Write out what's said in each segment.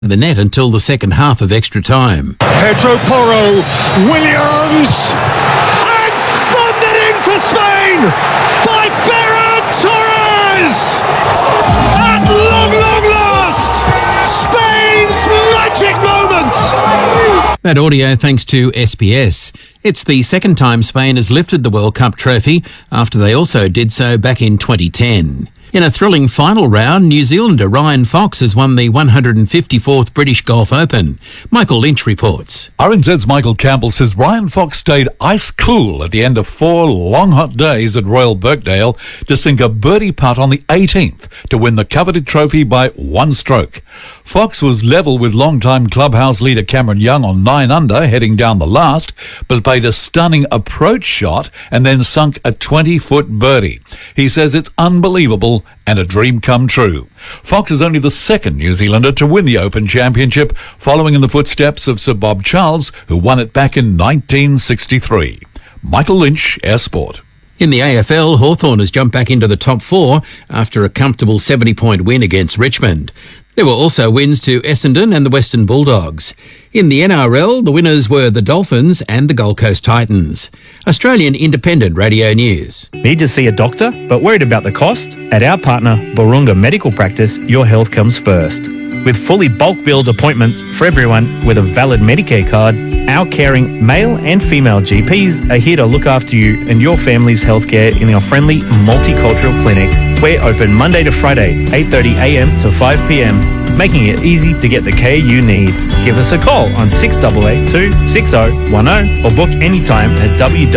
the net until the second half of extra time. Pedro Porro, Williams, and thundered in for Spain by Ferran Torres! At long, long last, Spain's magic moment! That audio thanks to SPS. It's the second time Spain has lifted the World Cup trophy after they also did so back in 2010. In a thrilling final round, New Zealander Ryan Fox has won the 154th British Golf Open. Michael Lynch reports. RNZ's Michael Campbell says Ryan Fox stayed ice cool at the end of 4 long hot days at Royal Birkdale to sink a birdie putt on the 18th to win the coveted trophy by 1 stroke. Fox was level with long-time clubhouse leader Cameron Young on 9 under heading down the last, but played a stunning approach shot and then sunk a 20-foot birdie. He says it's unbelievable and a dream come true. Fox is only the second New Zealander to win the Open Championship, following in the footsteps of Sir Bob Charles, who won it back in 1963. Michael Lynch, Air Sport. In the AFL, Hawthorn has jumped back into the top 4 after a comfortable 70-point win against Richmond. There were also wins to Essendon and the Western Bulldogs. In the NRL, the winners were the Dolphins and the Gold Coast Titans. Australian Independent Radio News. Need to see a doctor but worried about the cost? At our partner, Borunga Medical Practice, your health comes first. With fully bulk billed appointments for everyone with a valid Medicare card, our caring male and female GPs are here to look after you and your family's healthcare in our friendly multicultural clinic. We're open Monday to Friday, 8:30am to 5pm, making it easy to get the care you need. Give us a call on 6882-6010 or book anytime at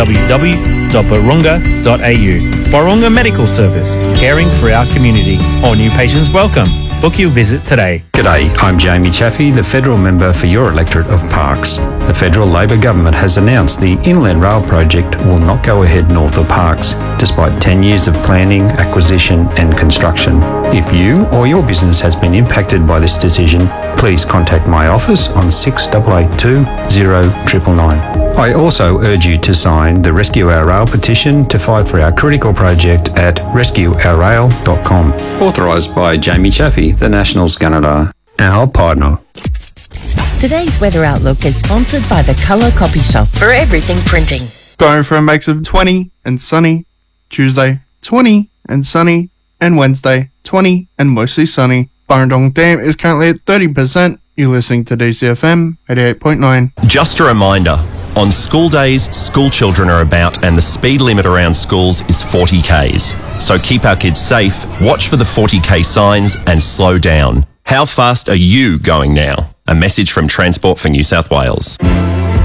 www.borunga.au. Borunga Medical Service, caring for our community. All new patients welcome. Book your visit today. G'day, I'm Jamie Chaffey, the federal member for your electorate of Parkes. The federal Labor government has announced the Inland Rail project will not go ahead north of Parkes, despite 10 years of planning, acquisition and construction. If you or your business has been impacted by this decision, please contact my office on 6882 0999. I also urge you to sign the Rescue Our Rail petition to fight for our critical project at rescueourrail.com. Authorised by Jamie Chaffey, the Nationals Gunnedah, our partner. Today's weather outlook is sponsored by the Colour Copy Shop for everything printing. Going for a mix of 20 and sunny, Tuesday 20 and sunny, and Wednesday 20 and mostly sunny. Barndong Dam is currently at 30%. You're listening to DCFM 88.9. Just a reminder, on school days, school children are about and the speed limit around schools is 40 Ks. So keep our kids safe, watch for the 40K signs and slow down. How fast are you going now? A message from Transport for New South Wales.